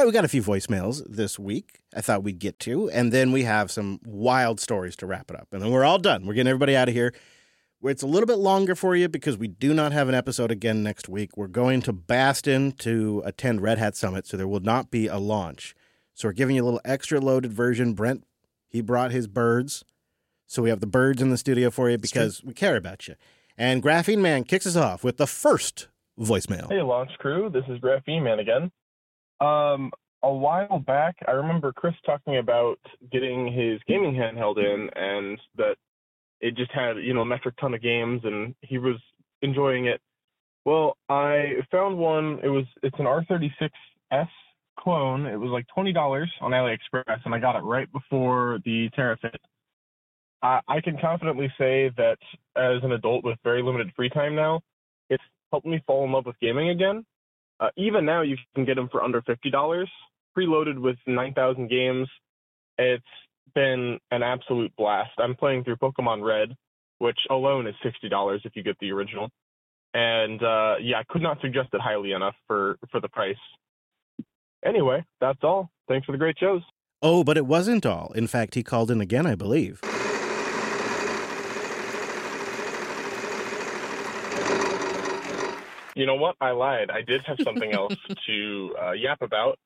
we got a few voicemails this week I thought we'd get to, and then we have some wild stories to wrap it up. And then we're all done. We're getting everybody out of here. It's a little bit longer for you because we do not have an episode again next week. We're going to Boston to attend Red Hat Summit, so there will not be a launch. So we're giving you a little extra loaded version. Brent, he brought his birds, so we have the birds in the studio for you because we care about you. And Graphene Man kicks us off with the first voicemail. Hey, Launch Crew. This is Graphene Man again. A while back, I remember Chris talking about getting his gaming handheld in and that it just had, a metric ton of games and he was enjoying it. Well, I found one. It's an R36S clone. It was like $20 on AliExpress, and I got it right before the tariff hit. I can confidently say that as an adult with very limited free time now, it's helped me fall in love with gaming again. Even now, you can get them for under $50, preloaded with 9,000 games. It's been an absolute blast. I'm playing through Pokemon Red, which alone is $60 if you get the original. And I could not suggest it highly enough for the price. Anyway, that's all. Thanks for the great shows. Oh, but it wasn't all. In fact, he called in again, I believe. You know what? I lied. I did have something else to yap about.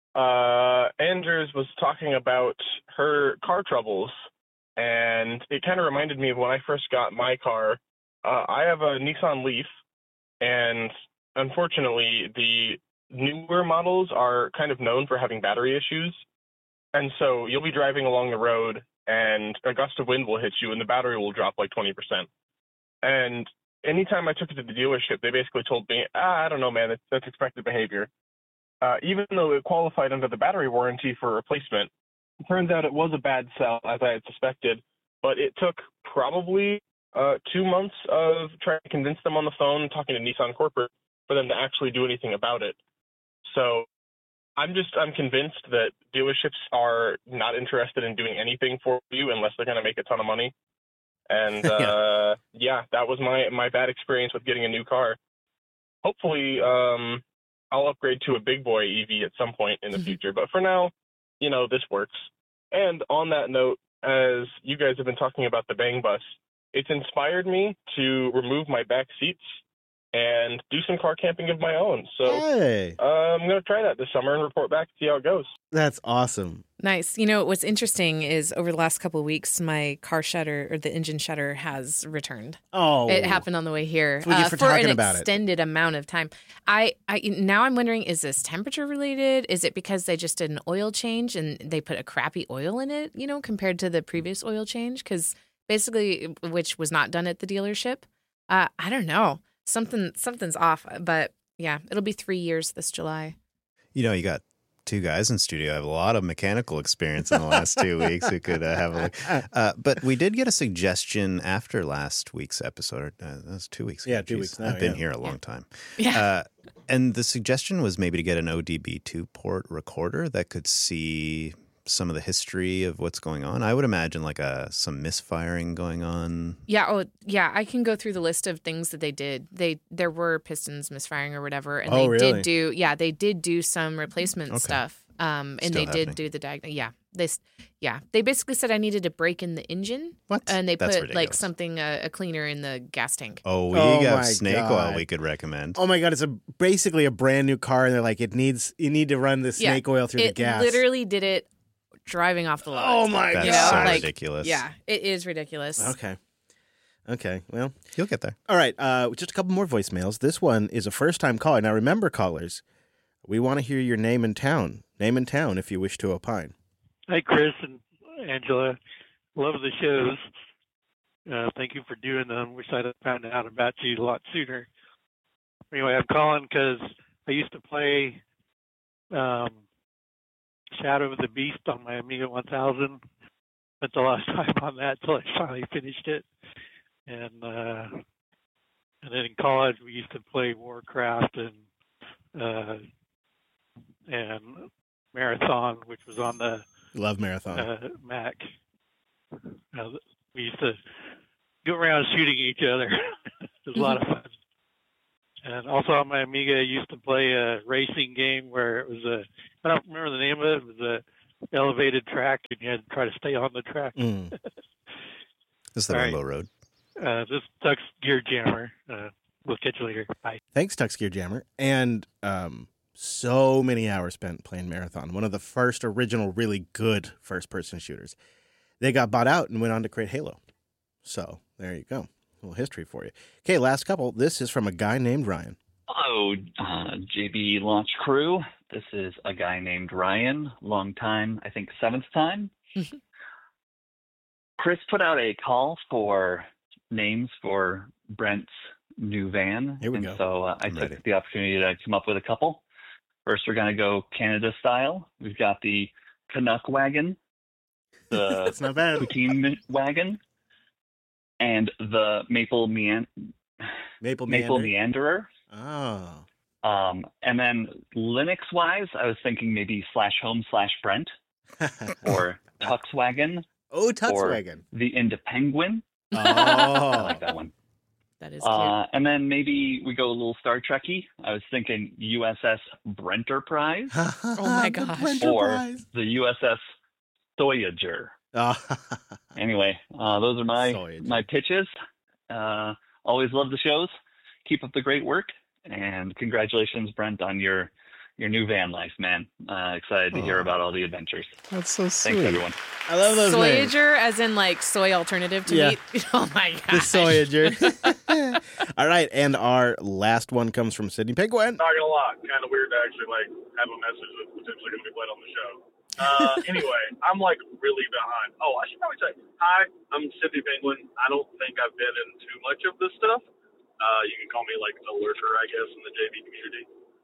Andrews was talking about her car troubles, and it kind of reminded me of when I first got my car. I have a Nissan Leaf, and unfortunately, the newer models are kind of known for having battery issues. And so you'll be driving along the road, and a gust of wind will hit you, and the battery will drop like 20%. And anytime I took it to the dealership, they basically told me, I don't know, man, that's expected behavior. Even though it qualified under the battery warranty for replacement, it turns out it was a bad sell, as I had suspected, but it took probably 2 months of trying to convince them on the phone, talking to Nissan Corporate, for them to actually do anything about it. So I'm convinced that dealerships are not interested in doing anything for you unless they're going to make a ton of money. And that was my bad experience with getting a new car. Hopefully, I'll upgrade to a big boy EV at some point in the future. But for now, this works. And on that note, as you guys have been talking about the Bang Bus, it's inspired me to remove my back seats and do some car camping of my own. So I'm going to try that this summer and report back to see how it goes. That's awesome. Nice. What's interesting is over the last couple of weeks, my car shutter or the engine shutter has returned. Oh, it happened on the way here for an extended amount of time. Now I'm wondering, is this temperature related? Is it because they just did an oil change and they put a crappy oil in it, compared to the previous oil change? Because basically, which was not done at the dealership. I don't know. Something's off, but yeah, it'll be 3 years this July. You got two guys in studio have a lot of mechanical experience in the last 2 weeks who could have a look. But we did get a suggestion after last week's episode. That was 2 weeks ago. Yeah, 2 weeks now. I've been here a long time. Yeah. And the suggestion was maybe to get an ODB2 port recorder that could see some of the history of what's going on. I would imagine like some misfiring going on. Yeah. Oh, yeah. I can go through the list of things that they did. There were pistons misfiring or whatever, and they did do some replacement stuff. And Still they happening. did do the diagnosis. They basically said I needed to break in the engine. What? And they That's put ridiculous. like something a cleaner in the gas tank. Oh, we have snake oil we could recommend. Oh my God, it's basically a brand new car, and they're like, you need to run the snake oil through the gas. It literally did it driving off the lot. Oh my God. That's so ridiculous. Yeah, it is ridiculous. Okay, well. You'll get there. All right, just a couple more voicemails. This one is a first-time caller. Now, remember, callers, we want to hear your name and town. Name and town if you wish to opine. Hi, Chris and Angela. Love the shows. Thank you for doing them. Wish I'd have found out about you a lot sooner. Anyway, I'm calling because I used to play Shadow of the Beast on my Amiga 1000. Spent a lot of time on that until I finally finished it. And then in college we used to play Warcraft and Marathon, which was on the Love Marathon Mac. We used to go around shooting each other. It was a lot of fun. And also on my Amiga, I used to play a racing game where it was I don't remember the name of it. It was a elevated track, and you had to try to stay on the track. This is the All Rainbow right. Road. This is Tux Gear Jammer. We'll catch you later. Bye. Thanks, Tux Gear Jammer. And so many hours spent playing Marathon, one of the first original really good first-person shooters. They got bought out and went on to create Halo. So there you go. A little history for you. Okay, last couple. This is from a guy named Ryan. Hello, JB Launch Crew. This is a guy named Ryan. Long time, I think 7th time. Chris put out a call for names for Brent's new van. Here we and go. So I I'm took ready. the opportunity to come up with a couple. First, we're going to go Canada style. We've got the Canuck wagon, the That's not bad. Poutine wagon, and the Maple Meanderer. Oh. And then Linux-wise, I was thinking maybe /home/Brent or Tuxwagon Oh, or Tuxwagon. the Indepenguin. I Oh. like that one. That is cute. And then maybe we go a little Star Trek-y. I was thinking USS Brenterprise, Oh, my The gosh. Brenterprise. the USS Voyager. Oh. Anyway, those are Voyager. my pitches. Always love the shows. Keep up the great work, and congratulations, Brent, on your new van life, man. Excited to hear about all the adventures. That's so sweet. Thanks, everyone. I love those names. Soyager, as in like soy alternative to Yeah. meat. Oh my gosh. The Soyager. All right, and our last one comes from Sydney Penguin. Not gonna lie, kind of weird to actually like have a message that's potentially gonna be played on the show. Anyway, I'm like really behind. Oh, I should probably say hi. I'm Sydney Penguin. I don't think I've been in too much of this stuff. You can call me like a lurker, I guess, in the JV community.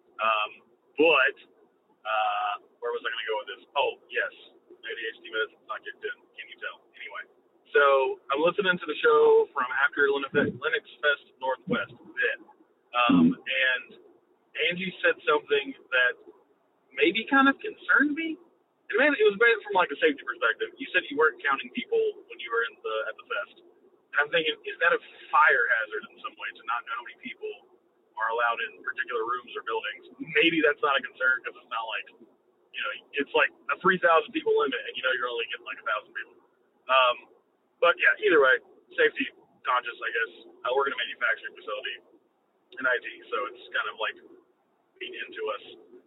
But where was I gonna go with this? Oh, yes, ADHD medicine's not kicked in. Can you tell? Anyway. So I'm listening to the show from after Linux Fest Northwest then. And Angie said something that maybe kind of concerned me. And maybe it was made from like a safety perspective. You said you weren't counting people when you were at the fest. And I'm thinking, is that a fire hazard in some way to not know how many people are allowed in particular rooms or buildings? Maybe that's not a concern because it's not like, it's like a 3,000 people limit and you're only getting like 1,000 people. But yeah, either way, safety conscious, I guess. I work in a manufacturing facility in IT, so it's kind of like being into us.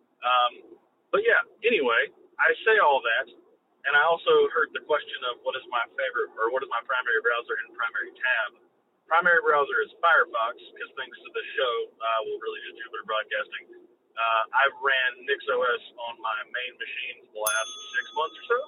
But yeah, anyway, I say all that, and I also heard the question of what is my favorite, or what is my primary browser and primary tab. Primary browser is Firefox, because thanks to the show, we'll really just Jupiter Broadcasting. I've ran NixOS on my main machine for the last 6 months or so.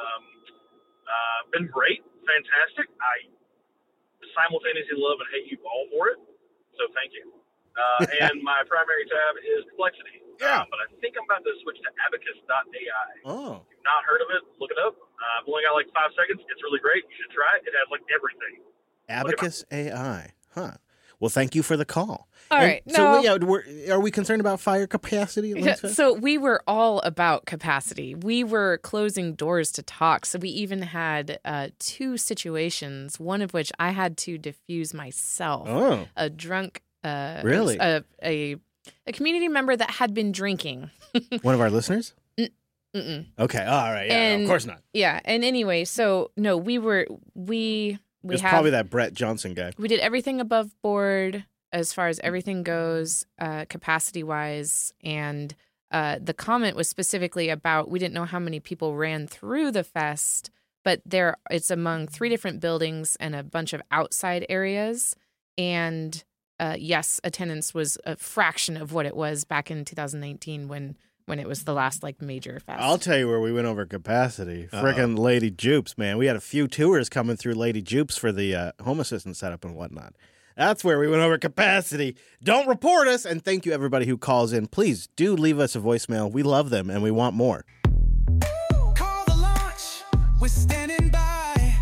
Been great, fantastic. I simultaneously love and hate you all for it, so thank you. And my primary tab is Perplexity. Yeah. But I think I'm about to switch to Abacus.ai. Oh. If you've not heard of it, look it up. I've only got like 5 seconds. It's really great. You should try it. It has like everything. Abacus AI. Huh. Well, thank you for the call. All right. So, No. are we concerned about fire capacity? Yeah, so we were all about capacity. We were closing doors to talk. So we even had 2 situations, one of which I had to diffuse myself. Oh. A drunk, Really? a community member that had been drinking. One of our listeners? Mm-mm. Okay. All right. Yeah. No, of course not. Yeah. And anyway, so no, we It's probably that Brett Johnson guy. We did everything above board as far as everything goes, capacity wise. And the comment was specifically about we didn't know how many people ran through the fest, but it's among 3 different buildings and a bunch of outside areas. And yes, attendance was a fraction of what it was back in 2019 when it was the last like major fest. I'll tell you where we went over capacity. Uh-oh. Frickin' Lady Jupes, man. We had a few tours coming through Lady Jupes for the home assistant setup and whatnot. That's where we went over capacity. Don't report us. And thank you, everybody who calls in. Please do leave us a voicemail. We love them and we want more. Call the launch. We're standing by.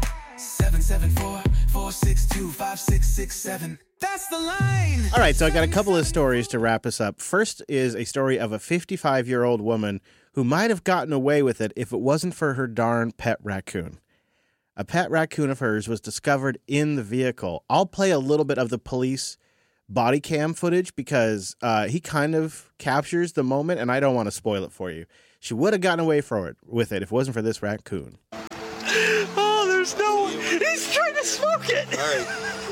774-462-5667. That's the line. All right, so I got a couple of stories to wrap us up. First is a story of a 55-year-old woman who might have gotten away with it if it wasn't for her darn pet raccoon. A pet raccoon of hers was discovered in the vehicle. I'll play a little bit of the police body cam footage because he kind of captures the moment, and I don't want to spoil it for you. She would have gotten away with it if it wasn't for this raccoon. Oh, there's no... He's trying to smoke it! All right.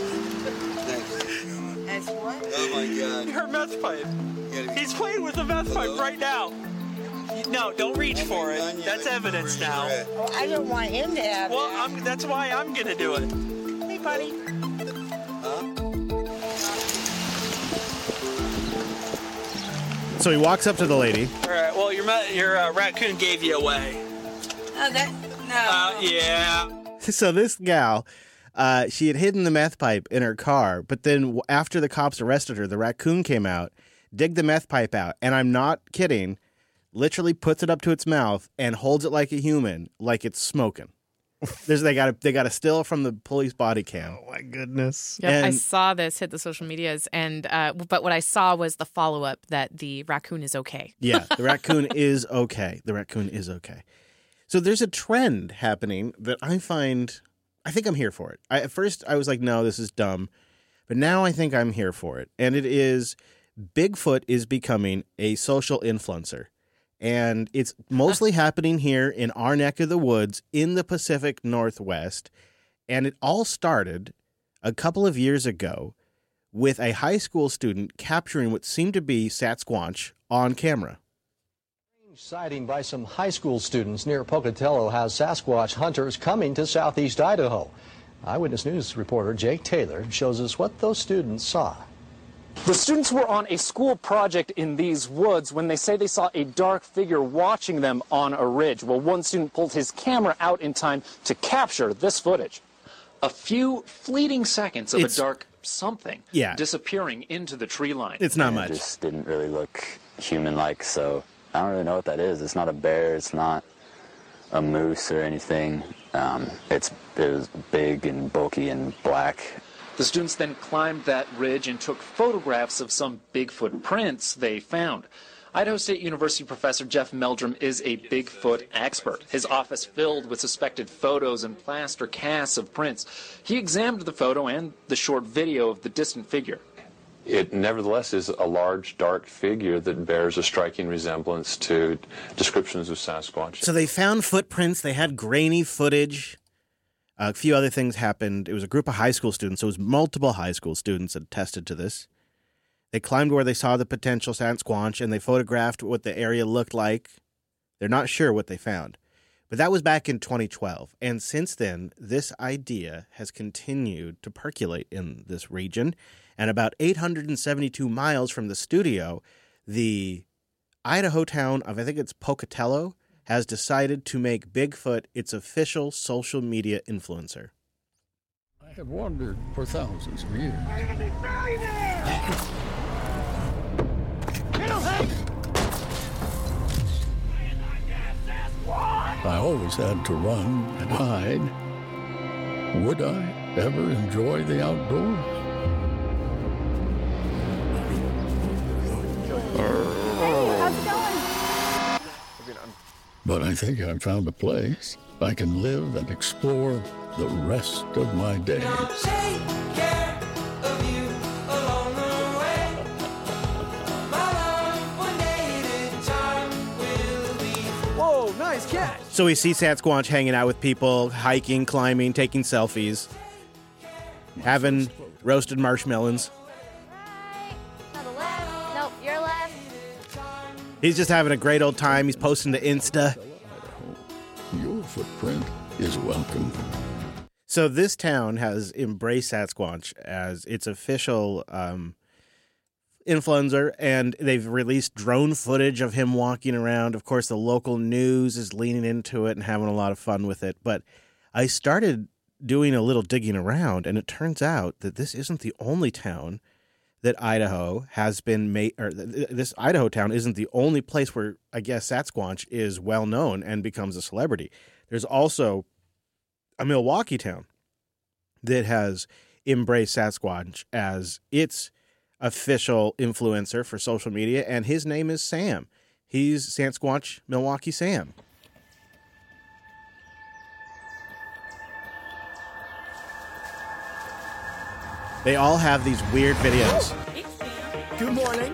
Thanks. As what? Oh, my God. Her meth pipe. He's playing with the meth pipe right now. No, don't reach for it. That's evidence now. Well, I don't want him to have Well, that's why I'm going to do it. Hey, buddy. So he walks up to the lady. All right, well, your raccoon gave you away. Oh, no. Yeah. So this gal, she had hidden the meth pipe in her car, but then after the cops arrested her, the raccoon came out, digged the meth pipe out, and I'm not kidding, literally puts it up to its mouth and holds it like a human, like it's smoking. They got a still from the police body cam. Oh my goodness! Yep, I saw this hit the social medias, and but what I saw was the follow up that the raccoon is okay. Yeah, the raccoon is okay. The raccoon is okay. So there's a trend happening that I think I'm here for it. At first I was like, no, this is dumb, but now I think I'm here for it, and it is Bigfoot is becoming a social influencer. And it's mostly happening here in our neck of the woods in the Pacific Northwest. And it all started a couple of years ago with a high school student capturing what seemed to be Sasquatch on camera. Sighting by some high school students near Pocatello has Sasquatch hunters coming to southeast Idaho. Eyewitness News reporter Jake Taylor shows us what those students saw. The students were on a school project in these woods when they say they saw a dark figure watching them on a ridge. Well, one student pulled his camera out in time to capture this footage. A few fleeting seconds of a dark something disappearing into the tree line. It's not much. It just didn't really look human-like, so I don't really know what that is. It's not a bear. It's not a moose or anything. It was big and bulky and black. The students then climbed that ridge and took photographs of some Bigfoot prints they found. Idaho State University professor Jeff Meldrum is a Bigfoot expert. His office filled with suspected photos and plaster casts of prints. He examined the photo and the short video of the distant figure. It nevertheless is a large, dark figure that bears a striking resemblance to descriptions of Sasquatch. So they found footprints. They had grainy footage. A few other things happened. It was a group of high school students. So it was multiple high school students that attested to this. They climbed where they saw the potential Sasquatch, and they photographed what the area looked like. They're not sure what they found. But that was back in 2012. And since then, this idea has continued to percolate in this region. And about 872 miles from the studio, the Idaho town of, I think it's Pocatello, has decided to make Bigfoot its official social media influencer. I have wandered for thousands of years. I always had to run and hide. Would I ever enjoy the outdoors? But I think I found a place I can live and explore the rest of my days. Whoa, nice catch. So we see Sasquatch hanging out with people, hiking, climbing, taking selfies, having roasted marshmallows. Nope, you're left. He's just having a great old time. He's posting to Insta. Your footprint is welcome. So this town has embraced Sasquatch as its official influencer, and they've released drone footage of him walking around. Of course, the local news is leaning into it and having a lot of fun with it. But I started doing a little digging around, and it turns out that this isn't the only town that Idaho has been made, or this Idaho town isn't the only place where I guess Sasquatch is well known and becomes a celebrity. There's also a Milwaukee town that has embraced Sasquatch as its official influencer for social media, and his name is Sam. He's Sasquatch Milwaukee Sam. They all have these weird videos. Good morning.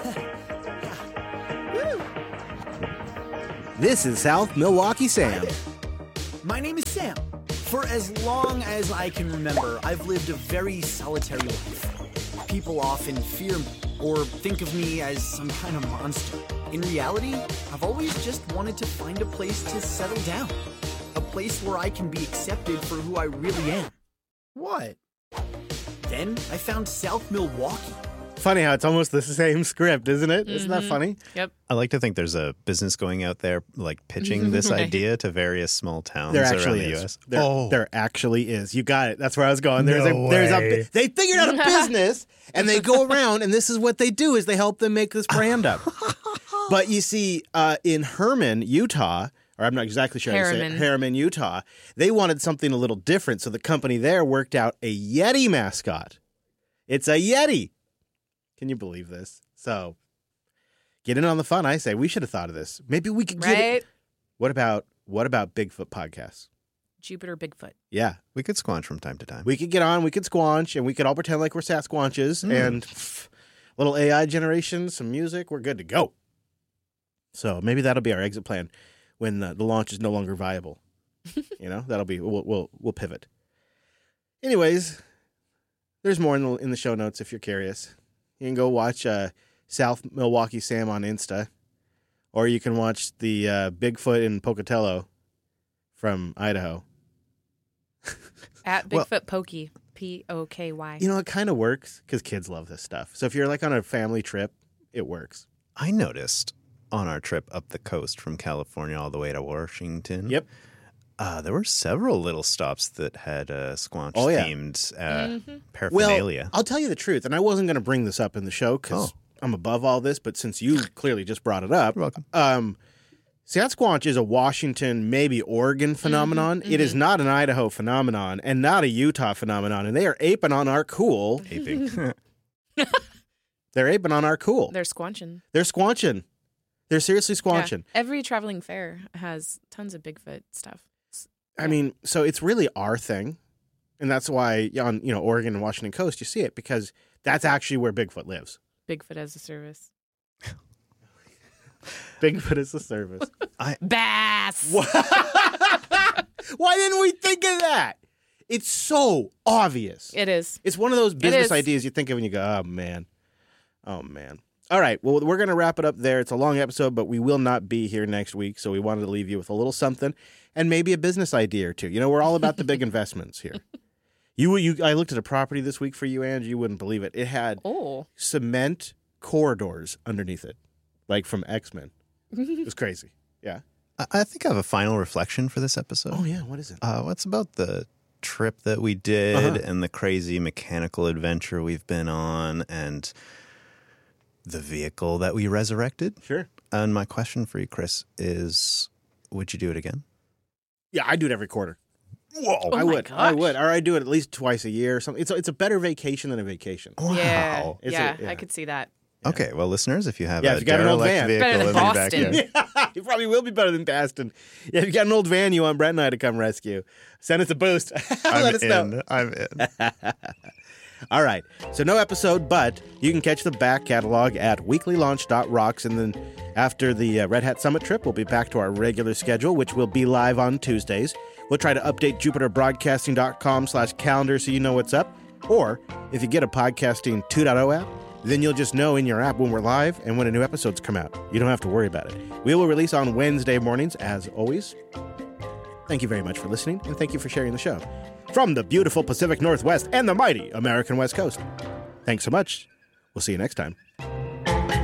This is South Milwaukee Sam. My name is Sam. For as long as I can remember, I've lived a very solitary life. People often fear me or think of me as some kind of monster. In reality, I've always just wanted to find a place to settle down. A place where I can be accepted for who I really am. What? Then I found South Milwaukee. Funny how it's almost the same script, isn't it? Isn't that funny? Yep. I like to think there's a business going out there like pitching this idea to various small towns There around actually the is. U.S. There actually is. You got it. That's where I was going. No way. They figured out a business, and they go around, and this is what they do: is they help them make this brand up. But you see, in Herman, Utah, or I'm not exactly sure how to say it, Harriman, Utah, they wanted something a little different, so the company there worked out a Yeti mascot. It's a Yeti. Can you believe this? So, get in on the fun. I say we should have thought of this. Maybe we could get it. What about Bigfoot podcasts? Jupiter Bigfoot. Yeah, we could squanch from time to time. We could get on. We could squanch, and we could all pretend like we're Sasquatches and little AI generation, some music. We're good to go. So maybe that'll be our exit plan when the launch is no longer viable. That'll be we'll pivot. Anyways, there's more in the show notes if you're curious. You can go watch South Milwaukee Sam on Insta, or you can watch the Bigfoot in Pocatello from Idaho. At Bigfoot Pokey, P-O-K-Y. It kind of works because kids love this stuff. So if you're like on a family trip, it works. I noticed on our trip up the coast from California all the way to Washington. Yep. There were several little stops that had Squanch-themed paraphernalia. Well, I'll tell you the truth, and I wasn't going to bring this up in the show because I'm above all this, but since you clearly just brought it up, you're welcome. Sasquatch is a Washington, maybe Oregon phenomenon. It is not an Idaho phenomenon and not a Utah phenomenon, and they are aping on our cool. Aping. They're aping on our cool. They're squanching. They're squanching. They're seriously squanching. Yeah. Every traveling fair has tons of Bigfoot stuff. I mean, so it's really our thing, and that's why on Oregon and Washington coast you see it because that's actually where Bigfoot lives. Bigfoot as a service. Bigfoot as a service. Bass. Why didn't we think of that? It's so obvious. It is. It's one of those business ideas you think of and you go, oh man. All right, well, we're going to wrap it up there. It's a long episode, but we will not be here next week, so we wanted to leave you with a little something and maybe a business idea or two. We're all about the big investments here. I looked at a property this week for you, Ange. You wouldn't believe it. It had cement corridors underneath it, like from X-Men. It was crazy. Yeah. I think I have a final reflection for this episode. Oh, yeah. What is it? What's about the trip that we did and the crazy mechanical adventure we've been on and the vehicle that we resurrected? Sure. And my question for you, Chris, is would you do it again? Yeah, I do it every quarter. Whoa. I would. Or I do it at least twice a year or something. It's a better vacation than a vacation. Wow. Yeah, I could see that. Okay, well, listeners, if you have if you got an old van, vehicle better than Boston. It probably will be better than Boston. Yeah, if you got an old van you want Brent and I to come rescue, send us a boost. Let us know. I'm in. All right, so no episode, but you can catch the back catalog at weeklylaunch.rocks, and then after the Red Hat Summit trip, we'll be back to our regular schedule, which will be live on Tuesdays. We'll try to update jupiterbroadcasting.com/calendar so you know what's up. Or if you get a Podcasting 2.0 app, then you'll just know in your app when we're live and when a new episode's come out. You don't have to worry about it. We will release on Wednesday mornings, as always. Thank you very much for listening, and thank you for sharing the show. From the beautiful Pacific Northwest and the mighty American West Coast. Thanks so much. We'll see you next time.